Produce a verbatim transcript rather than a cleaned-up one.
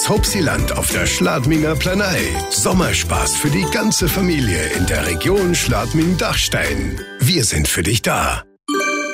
Das Hopsiland auf der Schladminger Planei. Sommerspaß für die ganze Familie in der Region Schladming-Dachstein. Wir sind für dich da.